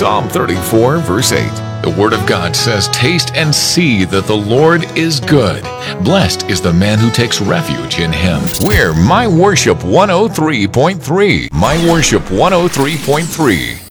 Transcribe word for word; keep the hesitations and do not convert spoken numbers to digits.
Psalm thirty-four, verse eight. The Word of God says, "Taste and see that the Lord is good. Blessed is the man who takes refuge in Him." We're My Worship one oh three point three. My Worship one oh three point three.